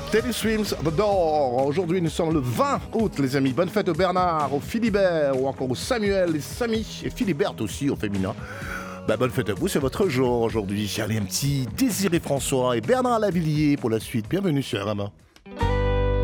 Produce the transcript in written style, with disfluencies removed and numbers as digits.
Teddy Swims, The Door. Aujourd'hui, nous sommes le 20 août, les amis. Bonne fête au Bernard, au Philibert, ou encore au Samuel, et Samy, et Philibert aussi, au féminin. Bonne fête à vous, c'est votre jour aujourd'hui. Allez, un petit Désiré François et Bernard Lavillier pour la suite. Bienvenue sur RMA.